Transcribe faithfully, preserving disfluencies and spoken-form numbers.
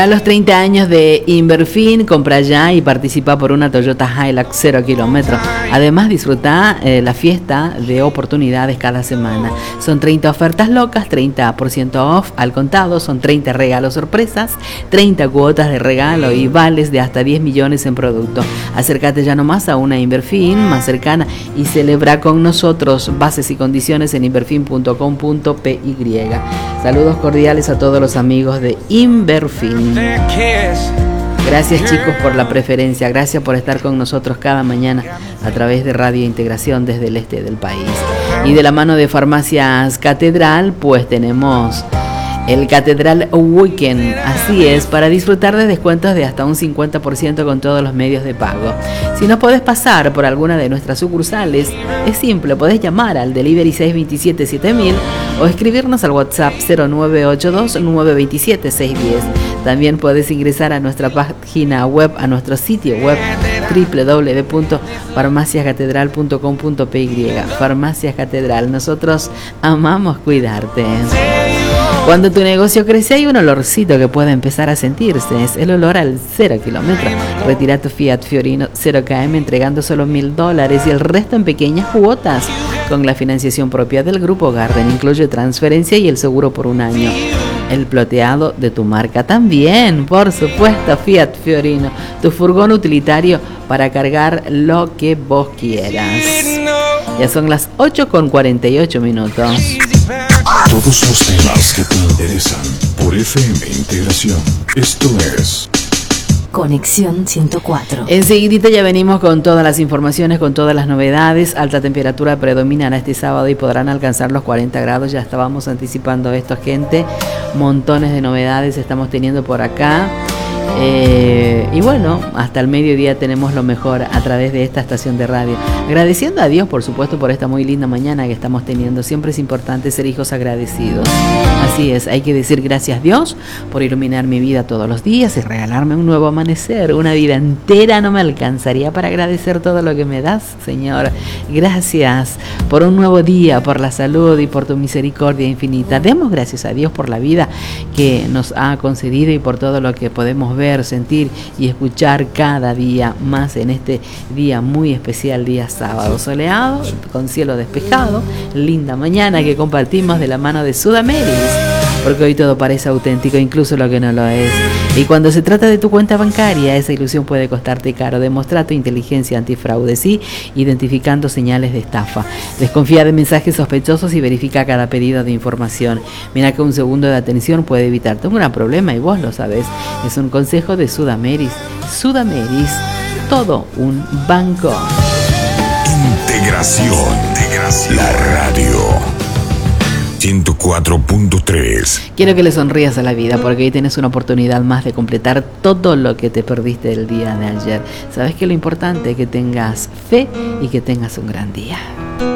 A los treinta años de Inverfin, compra ya y participa por una Toyota Hilux cero kilómetros. Además, disfruta eh, la fiesta de oportunidades cada semana. Son treinta ofertas locas, treinta por ciento off al contado, son treinta regalos sorpresas, treinta cuotas de regalo y vales de hasta diez millones en producto. Acércate ya nomás a una Inverfin más cercana y celebra con nosotros. Bases y condiciones en inverfin punto com punto p y. Saludos cordiales a todos los amigos de Inverfin. Gracias, chicos, por la preferencia. Gracias por estar con nosotros cada mañana a través de Radio Integración desde el este del país. Y de la mano de Farmacias Catedral, pues tenemos el Catedral Weekend. Así es, para disfrutar de descuentos de hasta un cincuenta por ciento con todos los medios de pago. Si no podés pasar por alguna de nuestras sucursales, es simple, podés llamar al delivery seis dos siete siete mil o escribirnos al WhatsApp cero nueve ocho dos nueve dos siete seis uno cero. También podés ingresar a nuestra página web, a nuestro sitio web doble u doble u doble u punto farmacias catedral punto com punto p y. Farmacias Catedral, nosotros amamos cuidarte. Cuando tu negocio crece hay un olorcito que puede empezar a sentirse, es el olor al cero kilómetro. Retira tu Fiat Fiorino cero kilómetros entregando solo mil dólares y el resto en pequeñas cuotas. Con la financiación propia del Grupo Garden, incluye transferencia y el seguro por un año. El ploteado de tu marca también, por supuesto, Fiat Fiorino, tu furgón utilitario para cargar lo que vos quieras. Ya son las ocho con cuarenta y ocho minutos. Todos los temas que te interesan por F M Integración. Esto es Conexión ciento cuatro. Enseguidita ya venimos con todas las informaciones, con todas las novedades. Alta temperatura predominará este sábado y podrán alcanzar los cuarenta grados. Ya estábamos anticipando esto, gente. Montones de novedades estamos teniendo por acá. Eh, y bueno, hasta el mediodía tenemos lo mejor a través de esta estación de radio. Agradeciendo a Dios, por supuesto, por esta muy linda mañana que estamos teniendo. Siempre es importante ser hijos agradecidos. Así es, hay que decir gracias a Dios por iluminar mi vida todos los días y regalarme un nuevo amanecer. Una vida entera no me alcanzaría para agradecer todo lo que me das, Señor. Gracias por un nuevo día, por la salud y por tu misericordia infinita. Demos gracias a Dios por la vida que nos ha concedido y por todo lo que podemos ver, ver, sentir y escuchar cada día más en este día muy especial, día sábado soleado, con cielo despejado, linda mañana que compartimos de la mano de Sudameris, porque hoy todo parece auténtico, incluso lo que no lo es. Y cuando se trata de tu cuenta bancaria, esa ilusión puede costarte caro. Demostra tu inteligencia antifraude, sí, identificando señales de estafa. Desconfía de mensajes sospechosos y verifica cada pedido de información. Mira que un segundo de atención puede evitarte un gran problema y vos lo sabés. Es un consejo de Sudameris. Sudameris, todo un banco. Integración, Integración. La radio. ciento cuatro punto tres. Quiero que le sonrías a la vida porque hoy tienes una oportunidad más de completar todo lo que te perdiste el día de ayer. Sabes que lo importante es que tengas fe y que tengas un gran día.